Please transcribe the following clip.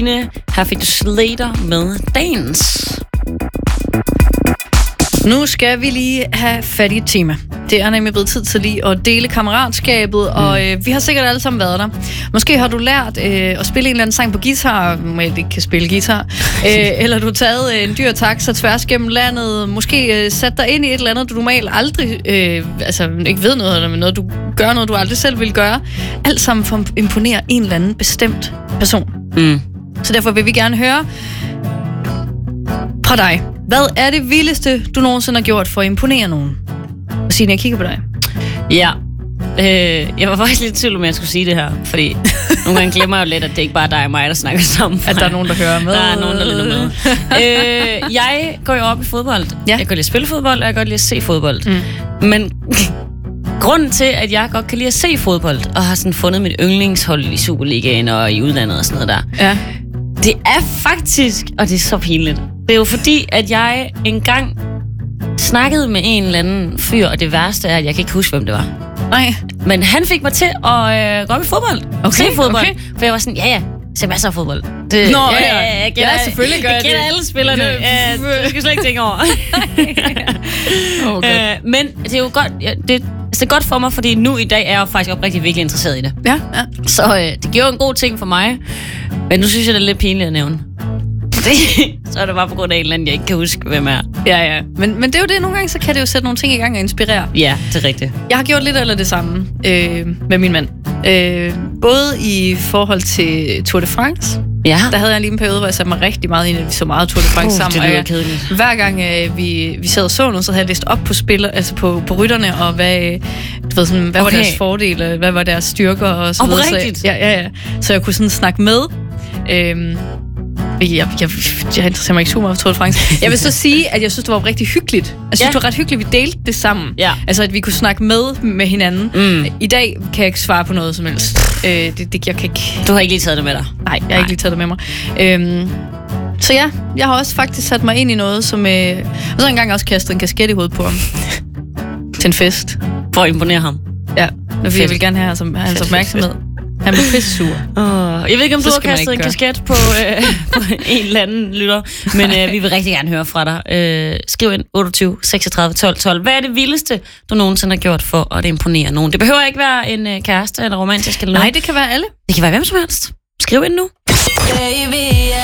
Her fik du Slater med Dance. Nu skal vi lige have fat i et tema. Det er nemlig blevet tid til lige at dele kammeratskabet, og vi har sikkert alle sammen været der. Måske har du lært at spille en eller anden sang på guitar, man ikke kan spille guitar, eller du har taget en dyr taxa tværs gennem landet, måske sat dig ind i et eller andet, du normalt aldrig ikke ved noget, men noget, du gør noget, du aldrig selv vil gøre. Alt sammen for at imponere en eller anden bestemt person. Så derfor vil vi gerne høre fra dig. Hvad er det vildeste, du nogensinde har gjort for at imponere nogen? Og Signe, jeg kigger på dig. Ja. Jeg var faktisk lidt i tvivl om, jeg skulle sige det her. Fordi nogle gange glemmer jeg jo lidt, at det ikke bare er dig og mig, der snakker sammen. At der er nogen, der hører med. Der er nogen, der lytter med. Jeg går jo op i fodbold. Ja. Jeg kan godt lide at spille fodbold, og jeg kan godt lide at se fodbold. Men grunden til, at jeg godt kan lide at se fodbold, og har sådan fundet mit yndlingshold i Superligaen og i udlandet og sådan noget der, det er faktisk, og det er så pinligt, det er jo fordi, at jeg engang snakkede med en eller anden fyr, og det værste er, at jeg kan ikke huske, hvem det var. Nej. Men han fik mig til at gå op i fodbold. Se fodbold. Okay. For jeg var sådan, jeg ser masser af fodbold. Selvfølgelig gør jeg det. Jeg kender alle spillerne. Det skal slet ikke tænke over. Men det er jo godt. Det er godt for mig, fordi nu i dag er jeg faktisk oprigtigt virkelig interesseret i det. Ja. Så det gjorde en god ting for mig. Men nu synes jeg, det er lidt pinligt at nævne. Så er det bare på grund af en eller anden, jeg ikke kan huske, hvem er. Ja. Men det er jo det, nogle gange, så kan det jo sætte nogle ting i gang og inspirere. Ja, det er rigtigt. Jeg har gjort lidt eller det samme med min mand. Både i forhold til Tour de France. Ja. Der havde jeg lige en periode, hvor jeg satte mig rigtig meget ind, at vi så meget Tour de France sammen. Det lyder kedeligt. Hver gang vi sad og så noget, så havde jeg læst op på på rytterne, og hvad var deres fordele, hvad var deres styrker og så videre. Oprigtigt? Ja. Så jeg kunne sådan snakke med. Jeg interesserer mig ikke super meget for Tour de France. Jeg vil så sige, at jeg synes, det var rigtig hyggeligt. Jeg synes, det var ret hyggeligt, at vi delte det sammen. Ja. Altså, at vi kunne snakke med hinanden. I dag kan jeg ikke svare på noget som helst. Jeg kan ikke... Du har ikke lige taget det med dig? Nej, jeg har ikke lige taget det med mig. Så ja, jeg har også faktisk sat mig ind i noget, som... og så engang også kastet en kasket i hovedet på ham. Til en fest. For at imponere ham? Ja, jeg vil gerne have hans opmærksomhed. Han blev pissesur. Jeg ved ikke, om du har kastet en kasket på en eller anden lytter, men vi vil rigtig gerne høre fra dig. Skriv ind 28 36 12 12. Hvad er det vildeste, du nogensinde har gjort for at imponere nogen? Det behøver ikke være en kæreste eller romantisk eller noget. Nej, det kan være alle. Det kan være hvem som helst. Skriv ind nu. Baby,